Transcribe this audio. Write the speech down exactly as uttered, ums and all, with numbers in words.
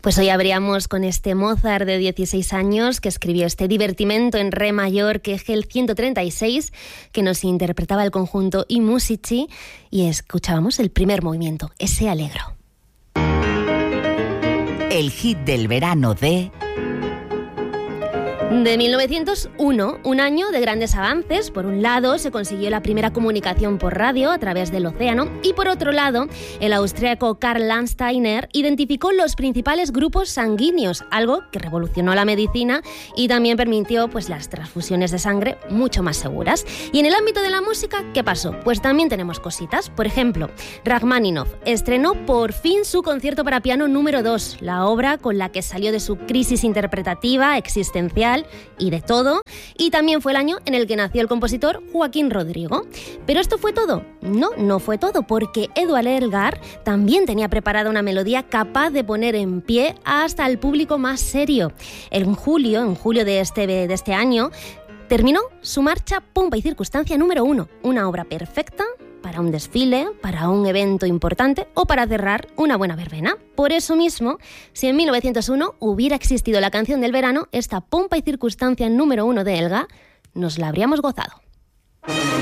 Pues hoy abríamos con este Mozart de dieciséis años que escribió este divertimento en re mayor, que es el ciento treinta y seis, que nos interpretaba el conjunto I Musici, y escuchábamos el primer movimiento, ese Allegro. El hit del verano de... De mil novecientos uno, un año de grandes avances. Por un lado, se consiguió la primera comunicación por radio a través del océano y por otro lado, el austríaco Karl Landsteiner identificó los principales grupos sanguíneos, algo que revolucionó la medicina y también permitió pues, las transfusiones de sangre mucho más seguras. Y en el ámbito de la música, ¿qué pasó? Pues también tenemos cositas. Por ejemplo, Rachmaninoff estrenó por fin su concierto para piano número dos, la obra con la que salió de su crisis interpretativa, existencial y de todo, y también fue el año en el que nació el compositor Joaquín Rodrigo. ¿Pero esto fue todo? No, no fue todo, porque Édouard Elgar también tenía preparada una melodía capaz de poner en pie hasta el público más serio. En julio, en julio de este, de este año, terminó su marcha Pompa y Circunstancia número uno, una obra perfecta para un desfile, para un evento importante o para cerrar una buena verbena. Por eso mismo, si en mil novecientos uno hubiera existido la canción del verano, esta Pompa y Circunstancia número uno de Elgar, nos la habríamos gozado.